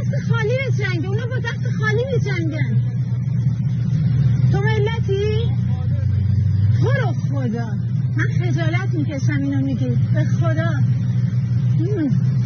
دست خالی به جنگه، اونا با دست خالی به جنگن. تو ملتی؟ تو رو خدا من خجالت میکشم اینو میگی به خدا.